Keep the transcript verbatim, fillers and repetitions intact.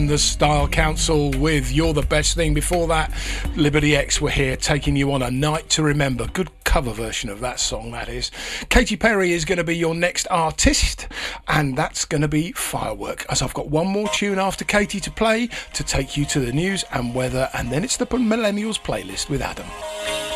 The Style Council with You're the Best Thing. Before that, Liberty X were here taking you on A Night to Remember. Good cover version of that song, that is. Katy Perry is going to be your next artist, and that's going to be Firework, as I've got one more tune after Katy to play to take you to the news and weather, and then it's the Millennials playlist with Adam.